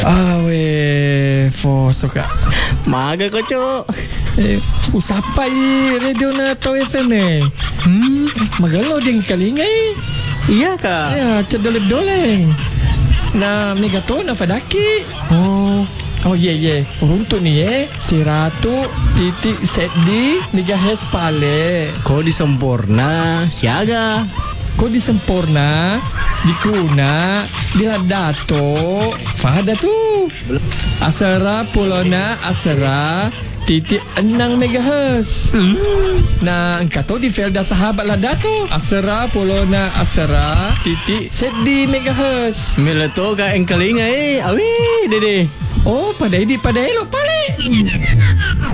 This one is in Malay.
For suka. Maga ko, Cuk. Usapai radio na Tau FM Magalo din kalingay. Iya ka? Ya, cedoleng-doleng. Na megaton na padaki. Oh ye. Untuk ni si Ratu titik Seddi megahertz pale. Kau di sempurna siaga. Kau di sempurna, di kuna, di dato. Fahada tu. Asara Polona Asara titik 6 megahertz. Nah, engkau tahu di Felda sahabat lah dato. Asara Polona Asara titik Seddi megahertz. Mila tu ka engkalinga awi dede. Oh, padai lo pale.